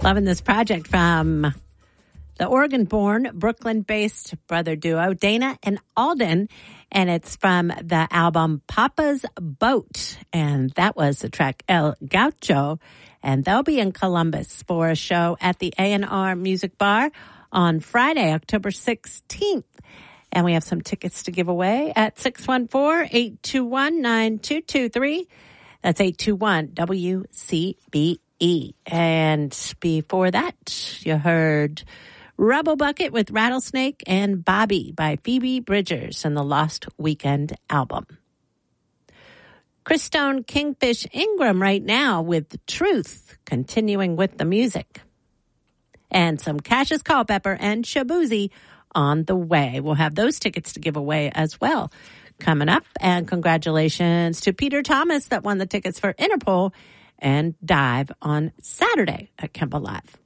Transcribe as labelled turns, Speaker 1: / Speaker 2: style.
Speaker 1: Loving this project from the Oregon-born, Brooklyn-based brother duo, Dana and Alden. And it's from the album Papa's Boat. And that was the track El Gaucho. And they'll be in Columbus for a show at the A&R Music Bar on Friday, October 16th. And we have some tickets to give away at 614-821-9223. That's 821-WCBE. And before that, you heard Rubble Bucket with Rattlesnake and Bobby by Phoebe Bridgers and the Lost Weekend album. Christone Kingfish Ingram right now with Truth, continuing with the music. And some Cassius Culpepper and Shabuzi on the way. We'll have those tickets to give away as well coming up. And congratulations to Peter Thomas that won the tickets for Interpol and Dive on Saturday at Kempa Live.